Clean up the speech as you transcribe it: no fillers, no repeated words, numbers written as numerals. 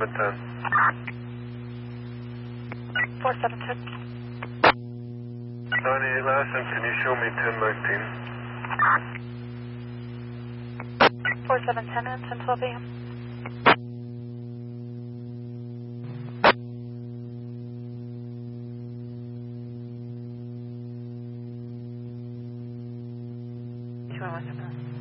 10. 476. 98 last, and can you show me 1019? 4710 and 1012 AM. Western Mass.